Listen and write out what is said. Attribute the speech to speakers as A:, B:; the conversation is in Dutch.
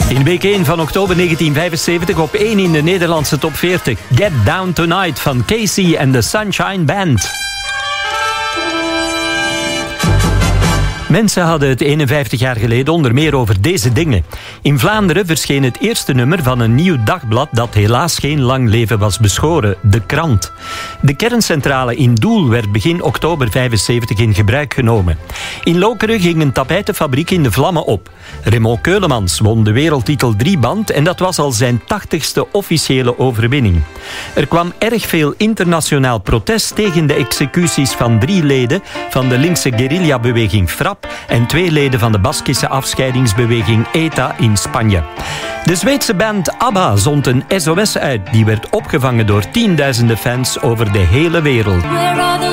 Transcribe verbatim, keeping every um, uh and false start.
A: In week één van oktober negentien vijfenzeventig op één in de Nederlandse top veertig. Get Down Tonight van Casey en de Sunshine Band. Mensen hadden het eenenvijftig jaar geleden onder meer over deze dingen. In Vlaanderen verscheen het eerste nummer van een nieuw dagblad dat helaas geen lang leven was beschoren, De Krant. De kerncentrale in Doel werd begin oktober vijfenzeventig in gebruik genomen. In Lokeren ging een tapijtenfabriek in de vlammen op. Raymond Keulemans won de wereldtitel drieband en dat was al zijn tachtigste officiële overwinning. Er kwam erg veel internationaal protest tegen de executies van drie leden van de linkse guerrillabeweging Frap en twee leden van de Baskische afscheidingsbeweging ETA in Spanje. De Zweedse band ABBA zond een S O S uit die werd opgevangen door tienduizenden fans over de hele wereld.